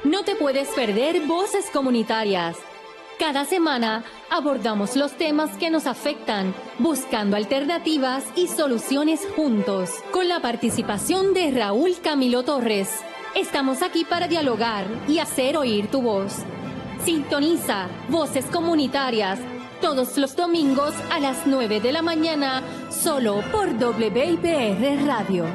No te puedes perder Voces Comunitarias. Cada semana abordamos los temas que nos afectan, buscando alternativas y soluciones juntos, con la participación de Raúl Camilo Torres. Estamos aquí para dialogar y hacer oír tu voz. Sintoniza Voces Comunitarias todos los domingos a las 9 de la mañana, solo por WIPR Radio.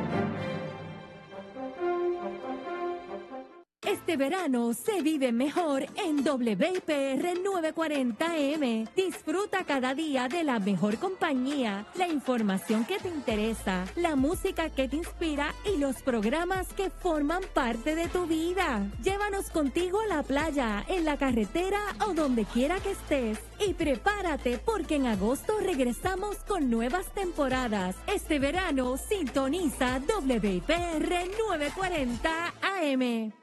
Este verano se vive mejor en WIPR 940M. Disfruta cada día de la mejor compañía, la información que te interesa, la música que te inspira y los programas que forman parte de tu vida. Llévanos contigo a la playa, en la carretera o donde quiera que estés. Y prepárate porque en agosto regresamos con nuevas temporadas. Este verano sintoniza WIPR 940 AM.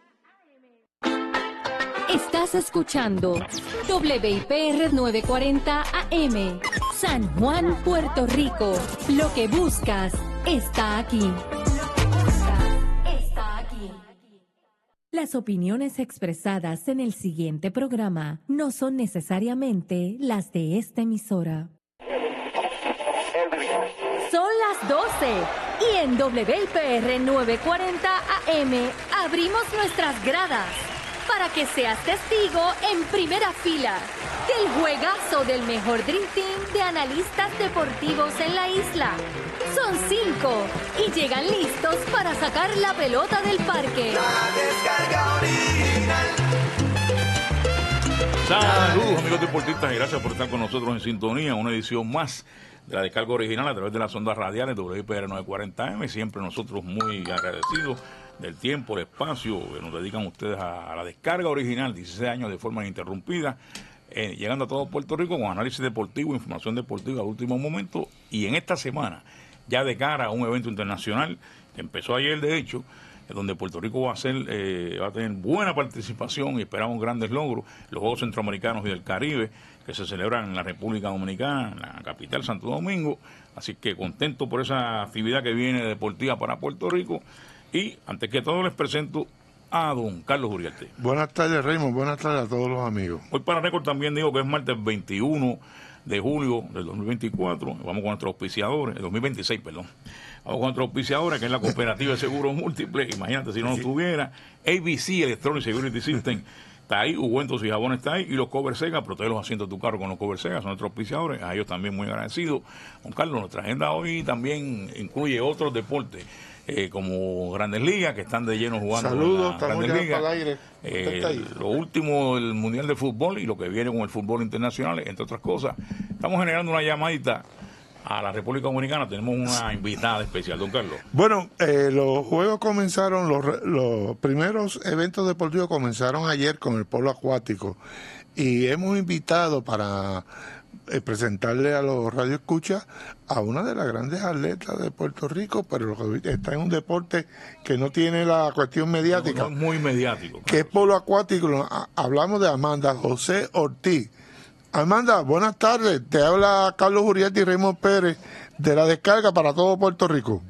Estás escuchando WIPR 940 AM, San Juan, Puerto Rico. Lo que buscas está aquí. Las opiniones expresadas en el siguiente programa no son necesariamente las de esta emisora. Son las 12 y en WIPR 940 AM abrimos nuestras gradas para que seas testigo en primera fila del juegazo del mejor Dream Team de analistas deportivos en la isla. Son 5 y llegan listos para sacar la pelota del parque. La descarga original. Saludos amigos deportistas y gracias por estar con nosotros en sintonía. Una edición más de la descarga original a través de las ondas radiales de WIPR 940M. Siempre nosotros muy agradecidos del tiempo, el espacio que nos dedican ustedes a la descarga original, 16 años de forma ininterrumpida, llegando a todo Puerto Rico con análisis deportivo, información deportiva al último momento. Y en esta semana, ya de cara a un evento internacional que empezó ayer, de hecho, donde Puerto Rico va a tener buena participación y esperamos grandes logros, los Juegos Centroamericanos y del Caribe, que se celebran en la República Dominicana, en la capital Santo Domingo. Así que contento por esa actividad que viene deportiva para Puerto Rico. Y antes que todo les presento a don Carlos Uriarte. Buenas tardes, Raymond. Buenas tardes a todos los amigos. Hoy para récord también digo que es martes 21 de julio del 2024. Vamos con nuestros auspiciadores, el 2026, perdón. Vamos con nuestros auspiciadores, que es la Cooperativa de Seguros Múltiples. Imagínate si no lo tuviera. ABC Electronic Security System está ahí, Ungüentos y Jabones está ahí, y los Cover Sega, protege los asientos de tu carro con los Cover Sega, son nuestros auspiciadores, a ellos también muy agradecidos. Don Carlos, nuestra agenda hoy también incluye otros deportes, como Grandes Ligas, que están de lleno jugando. Saludos, estamos Grandes ya Ligas. para el aire. Lo último, el Mundial de Fútbol y lo que viene con el fútbol internacional, entre otras cosas. Estamos generando una llamadita a la República Dominicana. Tenemos una invitada especial, don Carlos. Bueno, los juegos comenzaron, los primeros eventos deportivos comenzaron ayer con el polo acuático y hemos invitado para presentarle a los radioescuchas a una de las grandes atletas de Puerto Rico, pero está en un deporte que no tiene la cuestión mediática. No es muy mediático. Que es polo acuático. Hablamos de Amanda José Ortiz. Amanda, buenas tardes. Te habla Carlos Uriarte y Raymond Pérez de La Descarga para todo Puerto Rico.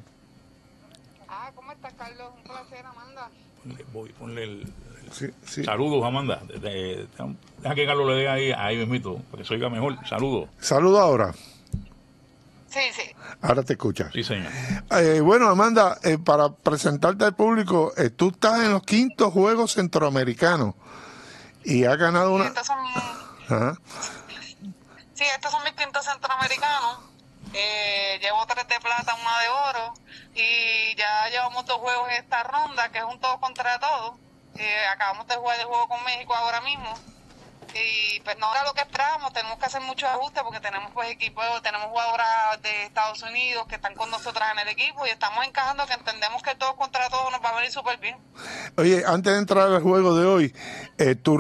¿Cómo estás, Carlos? Un placer, Amanda. Ponle el... Sí. Saludos, Amanda. Deja que Carlos le dé ahí mismito, para que se oiga mejor. Saludos. Saludos ahora. Sí. Ahora te escuchas. Sí, señor. Bueno, Amanda, para presentarte al público, tú estás en los 5º Juegos Centroamericanos y has ganado una... Estos son Ajá. Sí, estos son mis quintos centroamericanos. Llevo 3 de plata, 1 de oro. Y ya llevamos 2 juegos en esta ronda, que es un todo contra todo. Acabamos de jugar el juego con México ahora mismo. Y pues no era lo que esperábamos. Tenemos que hacer muchos ajustes porque tenemos pues equipo, tenemos jugadoras de Estados Unidos que están con nosotras en el equipo y estamos encajando, que entendemos que todo contra todo nos va a venir súper bien. Oye, antes de entrar al juego de hoy, tu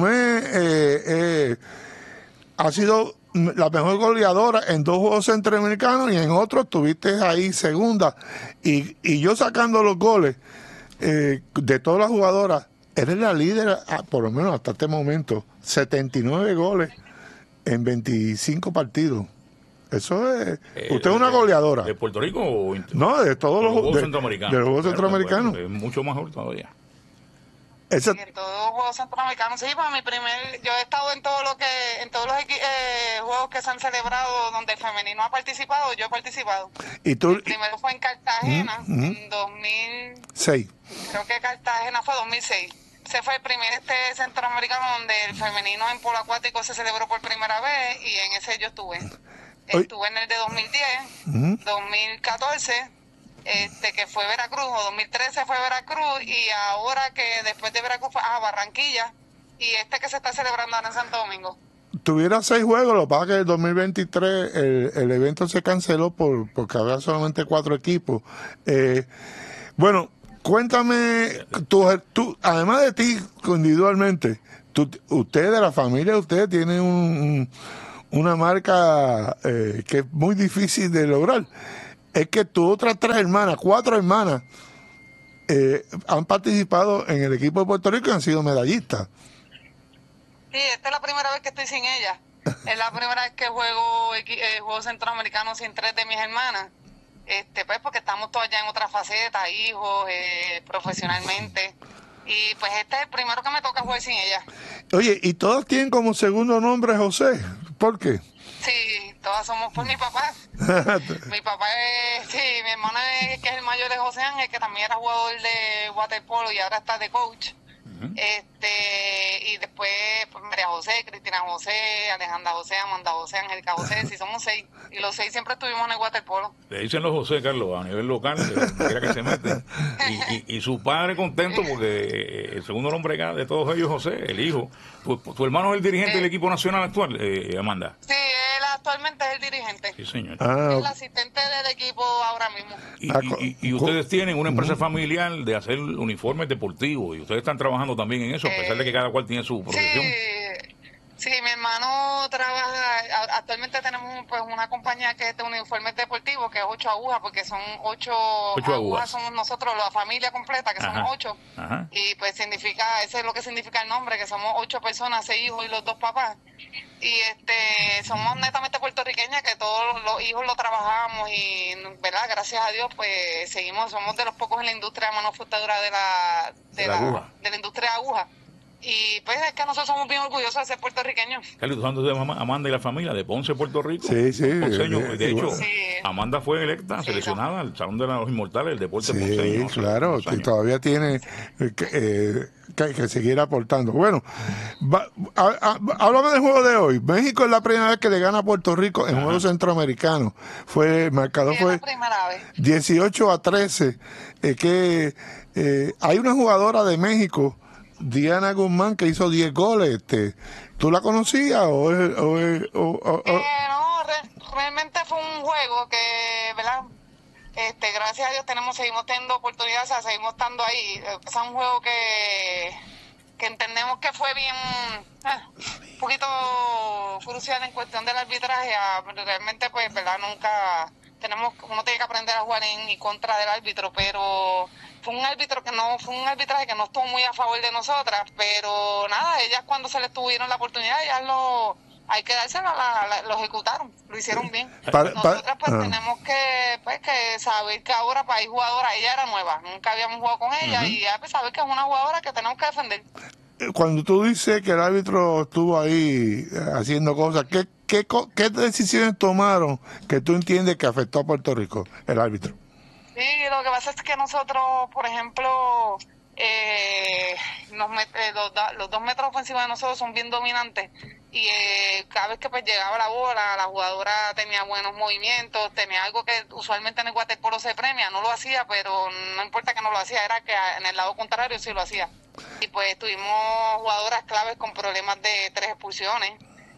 resumen ha sido la mejor goleadora en 2 juegos centroamericanos y en otros estuviste ahí segunda. Y yo sacando los goles de todas las jugadoras, eres la líder, por lo menos hasta este momento, 79 goles en 25 partidos. Eso es... ¿Usted es una goleadora? ¿De Puerto Rico o...? No, de todos los Juegos Centroamericanos. De los Juegos Centroamericanos. Es mucho mejor todavía. Esa- Y en todos los juegos centroamericanos, sí, pues yo he estado en todos los juegos que se han celebrado donde el femenino ha participado, yo he participado. y tú, El primero fue en Cartagena, en 2000, 6. creo que Cartagena fue 2006. Ese fue el primer centroamericano donde el femenino en polo acuático se celebró por primera vez y en ese yo estuve. Estuve en el de 2010, 2014, que fue Veracruz, o 2013 fue Veracruz, y ahora que después de Veracruz fue a Barranquilla, y que se está celebrando ahora en Santo Domingo. Tuviera 6 juegos, lo que pasa es que en el 2023 el evento se canceló porque había solamente 4 equipos. Bueno, cuéntame, tú, además de ti individualmente, ustedes de la familia, ustedes tienen una marca que es muy difícil de lograr. Es que tus otras 4 hermanas, han participado en el equipo de Puerto Rico y han sido medallistas. Sí, esta es la primera vez que estoy sin ella. Es la primera vez que juego centroamericano sin 3 de mis hermanas. Pues porque estamos todas ya en otra faceta, hijos, profesionalmente. Y pues este es el primero que me toca jugar sin ella. Oye, y todas tienen como segundo nombre José. ¿Por qué? Sí, todas somos por mi papá. Mi papá mi hermano que es el mayor, es José Ángel, que también era jugador de waterpolo y ahora está de coach. Y después pues, María José, Cristina José, Alejandra José, Amanda José, Angélica José, sí somos 6. Y los 6 siempre estuvimos en el waterpolo. Le dicen los José, Carlos, a nivel local, quiera que se mete. Y su padre contento porque el segundo nombre de todos ellos es José, el hijo. Tu hermano es el dirigente del equipo nacional actual, Amanda. Sí, él actualmente es el dirigente. Sí, señor. Es el asistente del equipo ahora mismo. Y ustedes tienen una empresa familiar de hacer uniformes deportivos y ustedes están trabajando también en eso, a pesar de que cada cual tiene su profesión. Sí, mi hermano trabaja, actualmente tenemos pues una compañía que es de uniformes deportivos, que es 8 agujas, porque son 8 agujas, somos nosotros, la familia completa, que somos 8. Y pues significa, eso es lo que significa el nombre, que somos 8 personas, 6 hijos y los 2 papás. Y somos netamente puertorriqueñas, que todos los hijos lo trabajamos y, ¿verdad? Gracias a Dios, pues seguimos, somos de los pocos en la industria manufacturera de la industria de aguja. Y pues es que nosotros somos bien orgullosos de ser puertorriqueños. Carlos, ¿tú de Amanda y la familia de Ponce, Puerto Rico? Sí, sí. Ponceño. De hecho, sí. Amanda fue electa, seleccionada al Salón de los Inmortales del Deporte Ponceño. Sí, claro, y todavía tiene que seguir aportando. Bueno, háblame del juego de hoy. México es la primera vez que le gana a Puerto Rico en juego centroamericano. El marcador fue la primera vez. 18-13. Hay una jugadora de México, Diana Guzmán, que hizo 10 goles. ¿Tú la conocías o no, realmente fue un juego que, ¿verdad? Gracias a Dios seguimos teniendo oportunidades, o sea, seguimos estando ahí. Es un juego que entendemos que fue bien, un poquito crucial en cuestión del arbitraje. Realmente, pues, ¿verdad? Uno tiene que aprender a jugar en y contra del árbitro, pero fue un arbitraje que no estuvo muy a favor de nosotras, pero nada, ellas cuando se les tuvieron la oportunidad, hay que dársela, lo ejecutaron, lo hicieron bien. Nosotras pues tenemos que saber que ahora para ir jugadora, ella era nueva, nunca habíamos jugado con ella, y ya pues saber que es una jugadora que tenemos que defender. Cuando tú dices que el árbitro estuvo ahí haciendo cosas, ¿qué decisiones tomaron que tú entiendes que afectó a Puerto Rico, el árbitro? Sí, lo que pasa es que nosotros, por ejemplo, los 2 metros ofensivos de nosotros son bien dominantes y cada vez que pues llegaba la bola, la jugadora tenía buenos movimientos, tenía algo que usualmente en el waterpolo se premia, no lo hacía, pero no importa que no lo hacía, era que en el lado contrario sí lo hacía. Y pues tuvimos jugadoras claves con problemas de 3 expulsiones.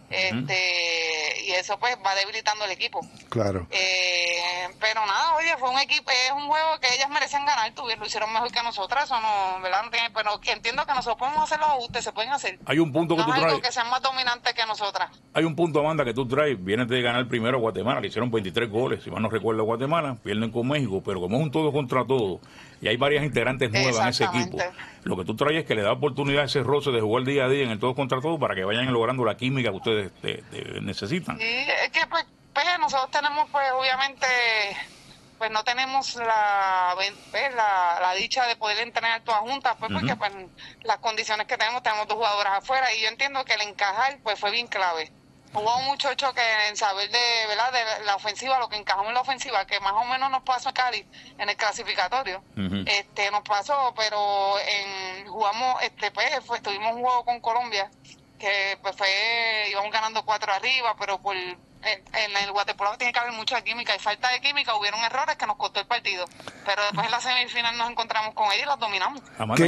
Y eso pues va debilitando el equipo. Claro. Pero nada, oye, fue es un juego que ellas merecen ganar, lo hicieron mejor que nosotras, eso no, ¿verdad? Pero entiendo que nosotros podemos hacer los ajustes, se pueden hacer. Hay un punto que tú traes. Que sean más dominantes que nosotras. Hay un punto, Amanda, que tú traes. Vienes de ganar primero a Guatemala, le hicieron 23 goles, si mal no recuerdo, a Guatemala, pierden con México, pero como es un todo contra todo, y hay varias integrantes nuevas en ese equipo, lo que tú traes es que le da oportunidad a ese roce de jugar día a día en el todo contra todo para que vayan logrando la química que ustedes necesitan. Sí, es que pues nosotros tenemos pues obviamente pues no tenemos la dicha de poder entrenar todas juntas, pues porque pues las condiciones que tenemos 2 jugadoras afuera, y yo entiendo que el encajar pues fue bien clave. Hubo mucho choque en saber ¿verdad? De la ofensiva, lo que encajamos en la ofensiva, que más o menos nos pasó en Cali en el clasificatorio. Nos pasó, pero jugamos, pues tuvimos un juego con Colombia que pues íbamos ganando 4 arriba, pero en el waterpolo tiene que haber mucha química y falta de química, hubieron errores que nos costó el partido, pero después en la semifinal nos encontramos con ella y las dominamos.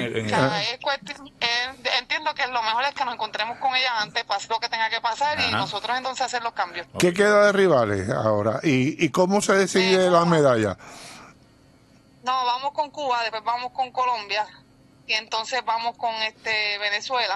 Entiendo que lo mejor es que nos encontremos con ella antes, pase lo que tenga que pasar, y nosotros entonces hacer los cambios. ¿Qué queda de rivales ahora? ¿Y cómo se decide la medalla? No, vamos con Cuba, después vamos con Colombia, y entonces vamos con Venezuela.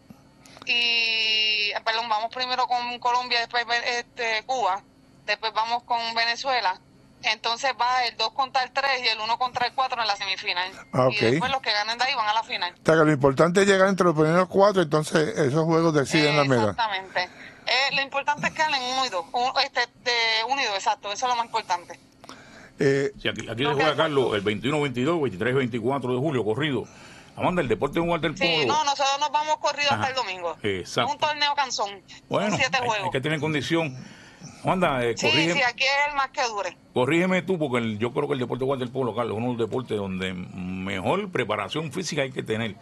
Vamos primero con Colombia, después Cuba, después vamos con Venezuela, entonces va el 2 contra el 3 y el 1 contra el 4 en la semifinal. Y después los que ganen de ahí van a la final. O sea, que lo importante es llegar entre los primeros 4, entonces esos juegos deciden la medalla. Exactamente. Lo importante es que ganen 1 y 2, 1 y 2, exacto, eso es lo más importante. Aquí se juega, Carlos, el 21, 22, 23, 24 de julio, corrido. Amanda, el deporte de un waterpolo. Sí, nosotros nos vamos corrido hasta el domingo. Exacto. Un torneo canzón. Bueno, 7 juegos. Hay que tener condición. Amanda, corrígeme. Sí, aquí es el más que dure. Corrígeme tú, porque yo creo que el deporte de waterpolo, Carlos, es uno de los deportes donde mejor preparación física hay que tener.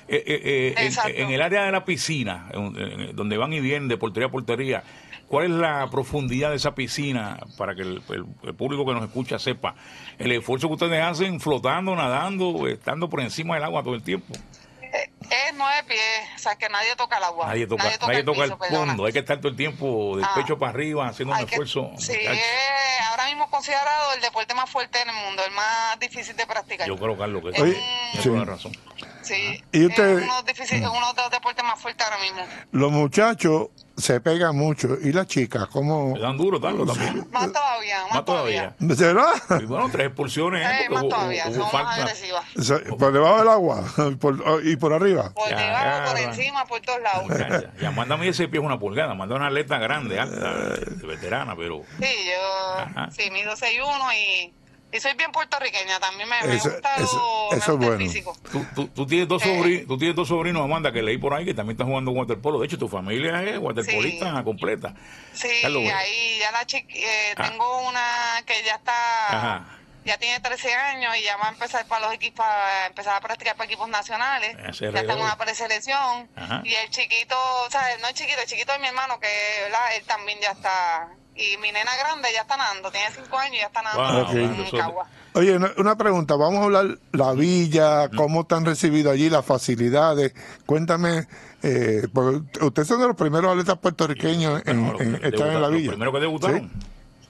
En el área de la piscina, donde van y vienen de portería a portería, ¿cuál es la profundidad de esa piscina para que el público que nos escucha sepa el esfuerzo que ustedes hacen flotando, nadando, estando por encima del agua todo el tiempo? Es 9 pies, o sea que nadie toca el agua. Nadie toca el fondo, hay que estar todo el tiempo del pecho para arriba haciendo un esfuerzo. Sí, ahora mismo considerado el deporte más fuerte en el mundo, el más difícil de practicar. Yo creo, Carlos, que tienes toda la razón. Sí, ¿Y usted, es uno de los deportes más fuertes ahora mismo. Los muchachos se pegan mucho, ¿y las chicas cómo? Se dan duro, Carlos, también. Más todavía. ¿Será? Y bueno, 3 expulsiones. Más todavía, son más agresivas. ¿Por debajo del agua? ¿Y por arriba? Por debajo, por encima, por todos lados. Y Amanda mide 6 pies 1 pulgada. Amanda es una atleta grande, alta, veterana, pero... Sí, yo mido 6'1" y soy bien puertorriqueña, también me gusta el físico. Tú tienes 2 sobrinos, Amanda, que leí por ahí que también están jugando waterpolo. De hecho, tu familia es waterpolista completa. Sí, ahí ya tengo una que ya está... Ya tiene 13 años y ya va a empezar para los equipos, a empezar a practicar para equipos nacionales. Ya está en una preselección. Y el chiquito, o sea, no es chiquito, el chiquito de mi hermano, que ¿verdad? Él también ya está. Y mi nena grande ya está nadando, tiene 5 años y ya está nadando en Cagua. Oye, una pregunta, vamos a hablar la villa, cómo están recibidos allí, las facilidades. Cuéntame, porque ustedes son de los primeros atletas puertorriqueños en estar en la villa. Los primeros que debutaron. ¿Sí?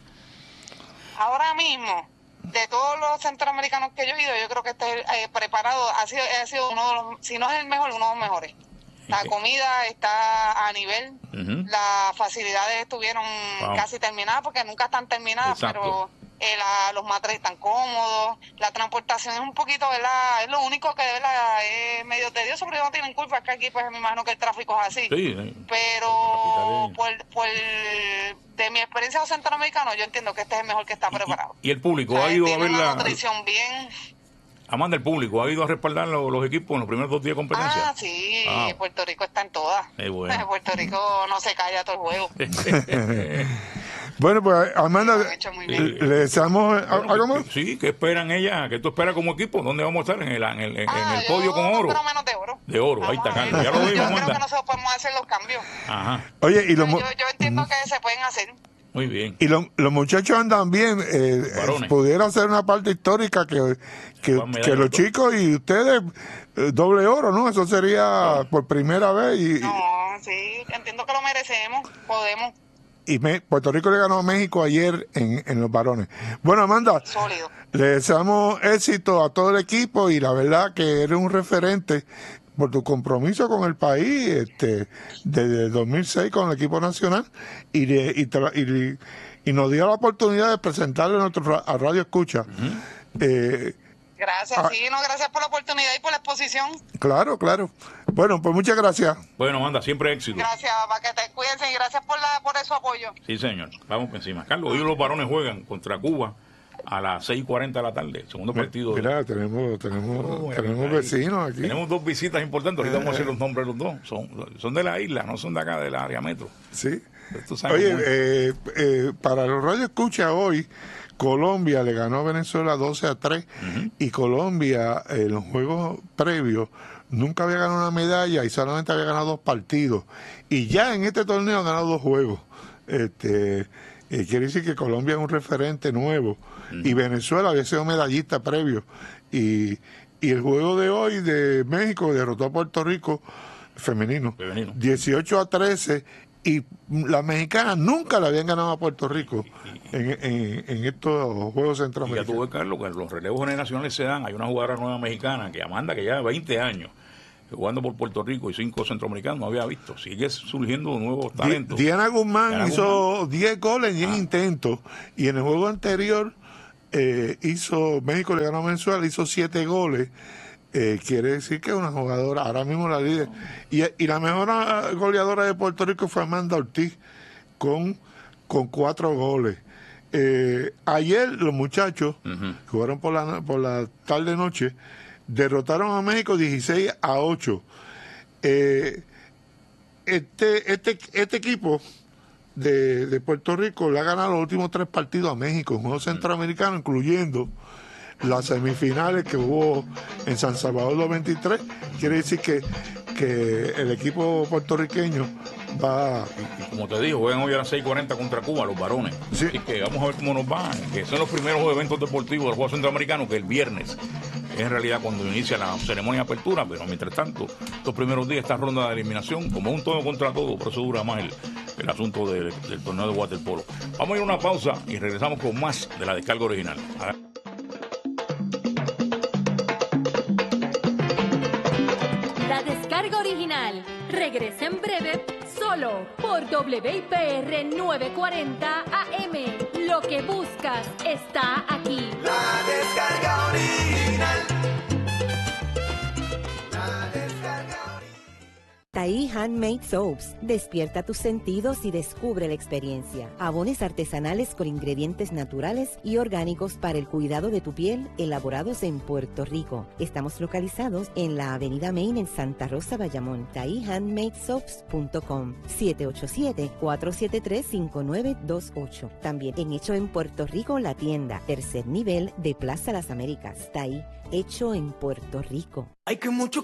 Ahora mismo, de todos los centroamericanos que yo he ido, yo creo que preparado ha sido uno de los, si no es el mejor, uno de los mejores. La comida está a nivel, las facilidades estuvieron casi terminadas, porque nunca están terminadas, pero los materiales están cómodos, la transportación es un poquito, ¿verdad? Es lo único que es medio tedioso, pero no tienen culpa, es que aquí pues me imagino que el tráfico es así. Pero de mi experiencia de centroamericano, yo entiendo que este es el mejor que está preparado. ¿Y el público ha ido a ver la nutrición bien? Amanda, el público ha ido a respaldar los equipos en los primeros 2 días de competencia. Sí, Puerto Rico está en todas. Bueno. Puerto Rico no se calla todo el juego. Bueno, pues Amanda, le deseamos algo más. Sí, ¿qué esperan ellas? ¿Qué tú esperas como equipo? ¿Dónde vamos a estar? En el podio con oro. Pero menos de oro. De oro, ahí está, Carlos. Ya lo vimos, Yo Amanda. creo que nosotros podemos hacer los cambios. Oye, y yo entiendo que se pueden hacer. Muy bien. Y los muchachos andan bien. Pudiera ser una parte histórica que los chicos y ustedes doble oro, ¿no? Eso sería por primera vez. Sí, entiendo que lo merecemos, podemos. Y Puerto Rico le ganó a México ayer en los varones. Bueno, Amanda, sólido. Le deseamos éxito a todo el equipo y la verdad que eres un referente por tu compromiso con el país desde 2006 con el equipo nacional y nos dio la oportunidad de presentarle a Radio Escucha. Gracias, gracias por la oportunidad y por la exposición. Claro. Bueno, pues muchas gracias. Bueno, Amanda, siempre éxito. Gracias, para que te cuídense y gracias por su apoyo. Sí, señor. Vamos por encima. Carlos, hoy los varones juegan contra Cuba a las 6:40 de la tarde, segundo partido. Mira, tenemos vecinos aquí. Tenemos 2 visitas importantes, ahorita vamos a decir los nombres de los dos. Son de la isla, no son de acá, del área metro. Sí. Tú sabes Oye, para los radio escucha hoy, Colombia le ganó a Venezuela 12-3 y Colombia en los juegos previos nunca había ganado una medalla y solamente había ganado 2 partidos. Y ya en este torneo ha ganado 2 juegos. Quiere decir que Colombia es un referente nuevo y Venezuela había sido medallista previo. Y el juego de hoy de México derrotó a Puerto Rico femenino. 18-13. Y las mexicanas nunca le habían ganado a Puerto Rico en estos Juegos Centroamericanos. Y ya tuve, Carlos, que los relevos generacionales se dan. Hay una jugadora nueva mexicana, que Amanda, que lleva 20 años jugando por Puerto Rico y 5 centroamericanos, no había visto. Sigue surgiendo nuevos talentos. Diana Guzmán hizo 10 goles en 10 intentos. Y en el juego anterior México le ganó a Venezuela, hizo 7 goles. Quiere decir que es una jugadora, ahora mismo la líder. Y la mejor goleadora de Puerto Rico fue Amanda Ortiz, con 4 goles. Ayer los muchachos jugaron por la tarde-noche, derrotaron a México 16-8. Este equipo de Puerto Rico le ha ganado los últimos 3 partidos a México en juegos centroamericanos, incluyendo las semifinales que hubo en San Salvador 2023. Quiere decir que el equipo puertorriqueño va... Y como te digo, juegan hoy a las 6:40 contra Cuba, los varones. Sí. Así que vamos a ver cómo nos van, que son los primeros eventos deportivos del Juego Centroamericano, que el viernes es en realidad cuando inicia la ceremonia de apertura, pero mientras tanto, estos primeros días, esta ronda de eliminación, como un todo contra todo, por eso dura más el asunto del torneo de waterpolo. Vamos a ir a una pausa y regresamos con más de la descarga original. La descarga original regresa en breve solo por WIPR 940 AM. Lo que buscas está aquí. La descarga original. La descarga original. Tahí Handmade Soaps. Despierta tus sentidos y descubre la experiencia. Jabones artesanales con ingredientes naturales y orgánicos para el cuidado de tu piel, elaborados en Puerto Rico. Estamos localizados en la Avenida Main en Santa Rosa, Bayamón. TahíHandmadeSoaps.com 787-473-5928. También en Hecho en Puerto Rico, la tienda, 3er nivel de Plaza Las Américas. Tahí, hecho en Puerto Rico. Hay que mucho